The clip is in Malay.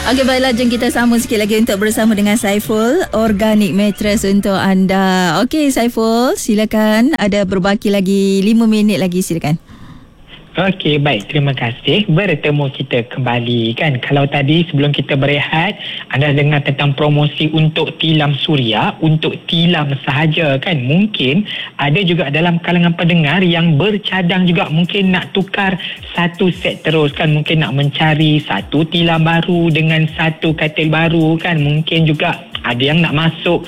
Okey, baiklah, jom kita sambung sikit lagi untuk bersama dengan Saiful, Organic Mattress untuk anda. Okey Saiful, silakan, ada berbaki lagi 5 minit lagi, silakan. Okey, baik. Terima kasih. Bertemu kita kembali kan. Kalau tadi sebelum kita berehat, anda dengar tentang promosi untuk tilam suria, untuk tilam sahaja kan. Mungkin ada juga dalam kalangan pendengar yang bercadang juga, mungkin nak tukar satu set terus kan. Mungkin nak mencari satu tilam baru dengan satu katil baru kan. Mungkin juga ada yang nak masuk